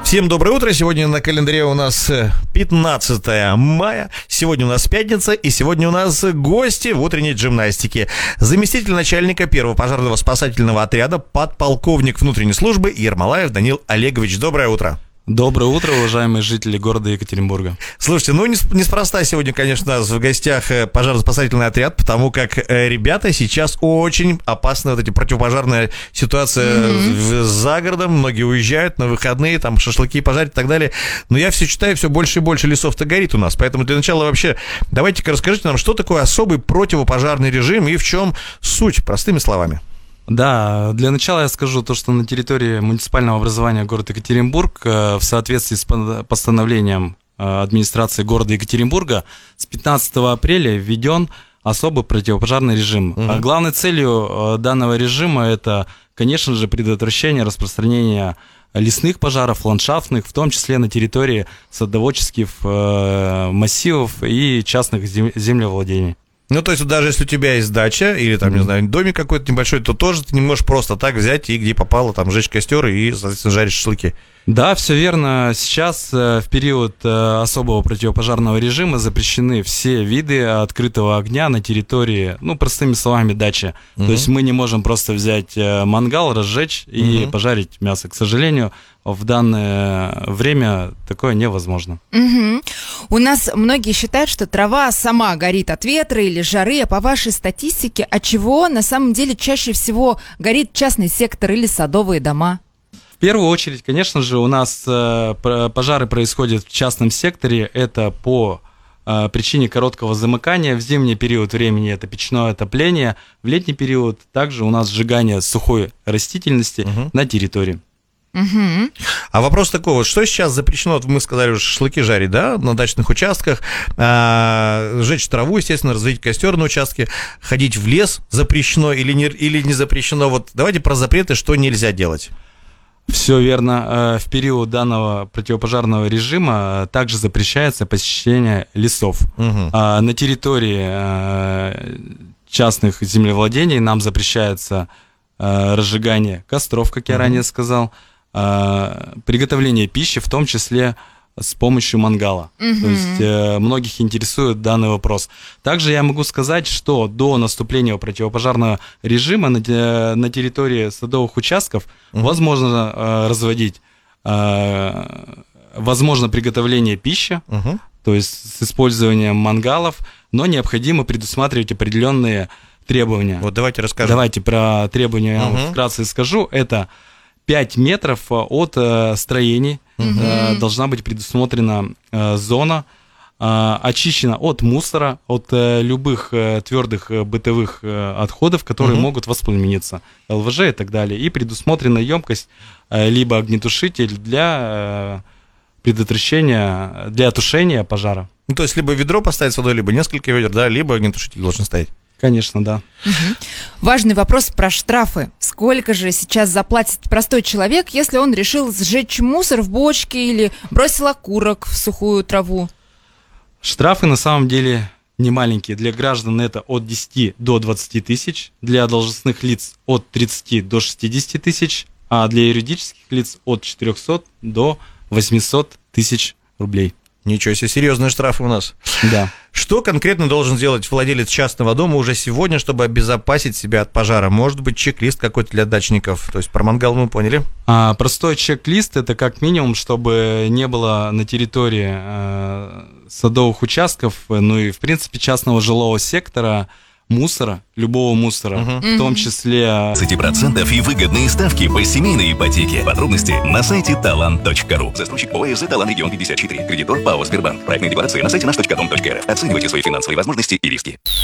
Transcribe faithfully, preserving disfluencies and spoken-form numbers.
Всем доброе утро. Сегодня на календаре у нас пятнадцатое мая. Сегодня у нас пятница, и сегодня у нас гости в утренней гимнастике. Заместитель начальника первого пожарного спасательного отряда, подполковник внутренней службы Ермолаев Данил Олегович. Доброе утро. Доброе утро, уважаемые жители города Екатеринбурга. Слушайте, ну неспроста сегодня, конечно, у нас в гостях пожарно-спасательный отряд, потому как ребята сейчас очень опасна вот эта противопожарная ситуация mm-hmm. за городом. Многие уезжают на выходные, там шашлыки пожарить и так далее. Но я все читаю, все больше и больше лесов-то горит у нас. Поэтому для начала вообще давайте-ка расскажите нам, что такое особый противопожарный режим и в чем суть, простыми словами. Да, для начала я скажу то, что на территории муниципального образования города Екатеринбург в соответствии с постановлением администрации города Екатеринбурга с пятнадцатого апреля введен особый противопожарный режим. Угу. Главной целью данного режима это, конечно же, предотвращение распространения лесных пожаров, ландшафтных, в том числе на территории садоводческих массивов и частных землевладений. Ну, то есть, даже если у тебя есть дача или, там, не знаю, домик какой-то небольшой, то тоже ты не можешь просто так взять и где попало, там, сжечь костер и, соответственно, жарить шашлыки. Да, все верно. Сейчас в период особого противопожарного режима запрещены все виды открытого огня на территории, ну, простыми словами, дачи. Угу. То есть мы не можем просто взять мангал, разжечь и угу. пожарить мясо. К сожалению, в данное время такое невозможно. Угу. У нас многие считают, что трава сама горит от ветра или жары, а по вашей статистике, от чего на самом деле чаще всего горит частный сектор или садовые дома? В первую очередь, конечно же, у нас пожары происходят в частном секторе. Это по причине короткого замыкания. В зимний период времени это печное отопление. В летний период также у нас сжигание сухой растительности угу. на территории. Угу. А вопрос такой, вот что сейчас запрещено, вот мы сказали, что шашлыки жарить, да, на дачных участках, а, сжечь траву, естественно, разводить костер на участке, ходить в лес запрещено или не, или не запрещено, вот давайте про запреты, что нельзя делать. Все верно. В период данного противопожарного режима также запрещается посещение лесов. Угу. На территории частных землевладений нам запрещается разжигание костров, как я угу. ранее сказал, приготовление пищи, в том числе с помощью мангала. Mm-hmm. То есть э, многих интересует данный вопрос. Также я могу сказать, что до наступления противопожарного режима на, на территории садовых участков mm-hmm. возможно э, разводить, э, возможно приготовление пищи, mm-hmm. то есть с использованием мангалов, но необходимо предусматривать определенные требования. Вот давайте расскажем. Давайте про требования я mm-hmm. вам вкратце скажу. Это пять метров от э, строений uh-huh. э, должна быть предусмотрена э, зона, э, очищена от мусора, от э, любых э, твердых э, бытовых э, отходов, которые uh-huh. могут воспламениться, эл вэ жэ и так далее. И предусмотрена емкость, э, либо огнетушитель для э, предотвращения, для тушения пожара. Ну, то есть, либо ведро поставить с водой, либо несколько ведер, да, либо огнетушитель должен стоять. Конечно, да. Угу. Важный вопрос про штрафы. Сколько же сейчас заплатит простой человек, если он решил сжечь мусор в бочке или бросил окурок в сухую траву? Штрафы на самом деле не маленькие. Для граждан это от десяти до двадцати тысяч, для должностных лиц от тридцати до шестидесяти тысяч, а для юридических лиц от четырехсот до восьмисот тысяч рублей. Ничего себе, серьезные штрафы у нас. Да. Что конкретно должен сделать владелец частного дома уже сегодня, чтобы обезопасить себя от пожара? Может быть, чек-лист какой-то для дачников? То есть про мангал мы поняли? А, простой чек-лист – это как минимум, чтобы не было на территории э, садовых участков, ну и, в принципе, частного жилого сектора мусора, любого мусора, угу. в том числе... двадцать процентов и выгодные ставки по семейной ипотеке. Подробности на сайте талант точка ру. Застройщик ОАС «Талант Регион пятьдесят четыре». Кредитор ПАО «Сбербанк». Проектная декларация на сайте наш точка дом точка эр эф. Оценивайте свои финансовые возможности и риски.